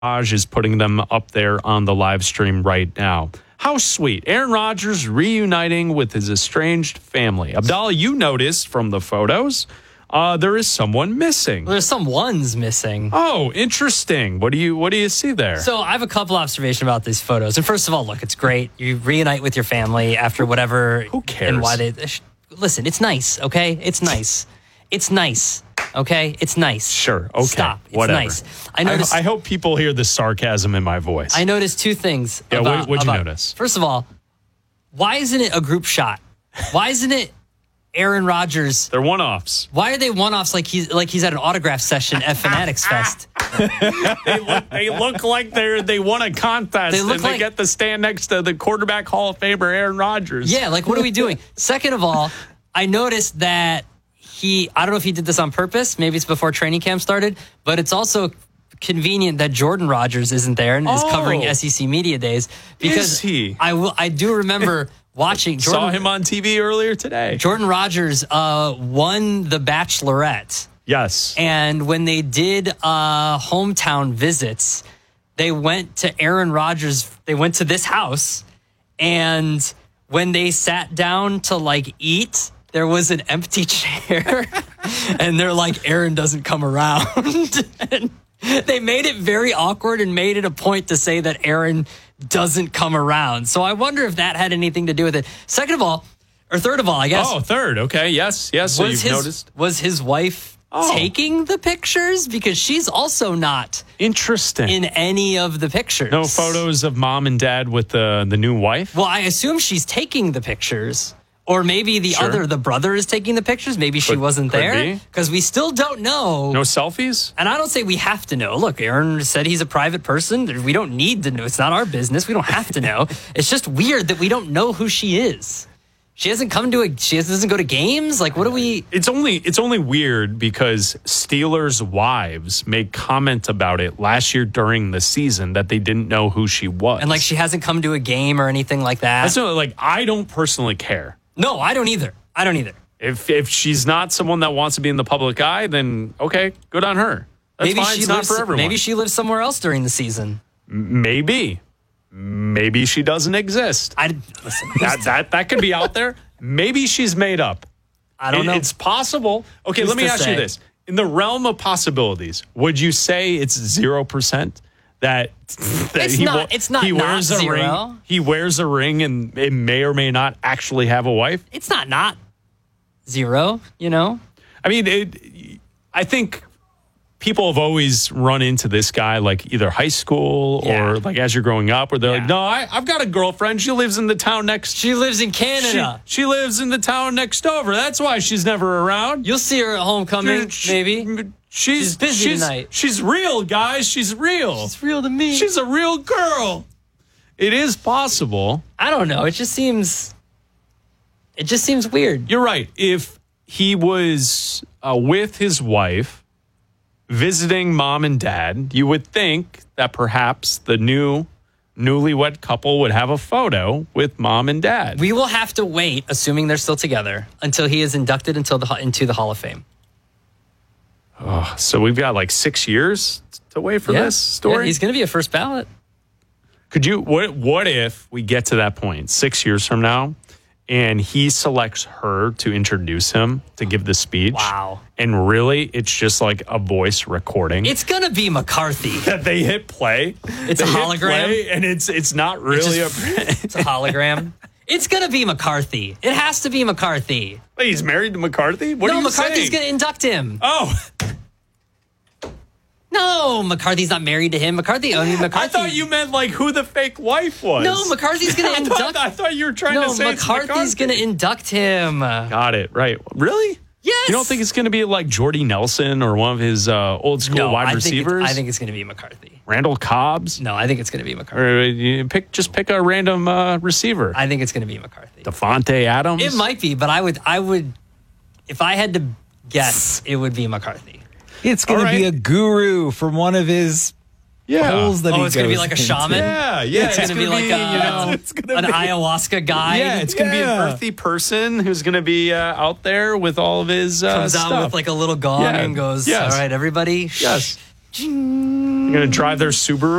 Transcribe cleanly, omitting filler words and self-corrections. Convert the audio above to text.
Raj is putting them up there on the live stream right now. How sweet. Aaron Rodgers reuniting with his estranged family. Abdallah, you noticed from the photos, there is someone missing. There's someone's missing. Oh, interesting. What do you see there? So I have a couple observations about these photos. And first of all, look, it's great. You reunite with your family after whatever. Who cares? And why they listen, it's nice, okay? It's nice. It's nice. Okay? It's nice. Sure. Okay. Stop. It's whatever. nice. I noticed. I hope people hear the sarcasm in my voice. I noticed two things. Yeah, what'd you notice? First of all, why isn't it a group shot? Why isn't it Aaron Rodgers? They're one-offs. Why are they one-offs like he's at an autograph session at Fanatics Fest? They look like they won a contest they get to stand next to the quarterback Hall of Famer Aaron Rodgers. Yeah, like what are we doing? Second of all, I noticed that I don't know if he did this on purpose. Maybe it's before training camp started, but it's also convenient that Jordan Rodgers isn't there and is covering SEC Media Days because is he? I do remember watching Jordan. Saw him on TV earlier today. Jordan Rodgers won The Bachelorette. Yes. And when they did hometown visits, they went to Aaron Rodgers. They went to this house, and when they sat down to eat, there was an empty chair, and they're like, Aaron doesn't come around. And they made it very awkward and made it a point to say that Aaron doesn't come around. So I wonder if that had anything to do with it. Third of all, I guess. Oh, third. Okay. Yes. So you've noticed. Was his wife taking the pictures? Because she's also not interesting in any of the pictures. No photos of mom and dad with the new wife? Well, I assume she's taking the pictures. Or maybe the brother is taking the pictures. Maybe she wasn't there. Because we still don't know. No selfies? And I don't say we have to know. Look, Aaron said he's a private person. We don't need to know. It's not our business. We don't have to know. It's just weird that we don't know who she is. She doesn't go to games? Like, what do we... It's only weird because Steelers' wives made comment about it last year during the season that they didn't know who she was. And, she hasn't come to a game or anything like that. That's not, I don't personally care. No, I don't either. If she's not someone that wants to be in the public eye, then okay, good on her. That's fine. It's not for everyone. Maybe she lives somewhere else during the season. Maybe she doesn't exist. Listen, that could be out there. Maybe she's made up. I don't know. It's possible. Okay, let me ask you this: in the realm of possibilities, would you say it's 0%? That he wears a ring. He wears a ring and it may or may not actually have a wife. It's not zero, I mean, I think people have always run into this guy either high school or as you're growing up, where they're like, no, I've got a girlfriend. She lives in the town next. She lives in Canada. She lives in the town next over. That's why she's never around. You'll see her at homecoming, maybe. She's busy tonight. She's real, guys. She's real. She's real to me. She's a real girl. It is possible. I don't know. It just seems weird. You're right. If he was with his wife, visiting mom and dad, you would think that perhaps the newlywed couple would have a photo with mom and dad. We will have to wait, assuming they're still together, until he is inducted into the Hall of Fame. Oh, so we've got 6 years to wait for this story? Yeah, he's going to be a first ballot. Could you, what if we get to that point 6 years from now and he selects her to introduce him to give the speech? Wow. And really it's just a voice recording. It's going to be McCarthy. That they hit play. It's a hologram. And it's not really it's a hologram. It's going to be McCarthy. It has to be McCarthy. Wait, he's married to McCarthy? What are you McCarthy's saying? going to induct him. Oh. No, McCarthy's not married to him. McCarthy. I thought you meant who the fake wife was. No, McCarthy's going to induct. I thought you were trying to say McCarthy's going to induct him. Got it. Right. Really? Yes. You don't think it's going to be Jordy Nelson or one of his old school wide receivers? I think it's going to be McCarthy. Randall Cobbs? No, I think it's going to be McCarthy. Or pick a random receiver. I think it's going to be McCarthy. Devontae Adams? It might be, but I would, if I had to guess, it would be McCarthy. It's going to be a guru from one of his polls that he goes it's going to be like a shaman? Yeah. It's going to be like an ayahuasca guide? Yeah, it's going to be an earthy person who's going to be out there with all of his Comes stuff. out with a little gong and goes, all right, everybody. Yes. You're going to drive their Subaru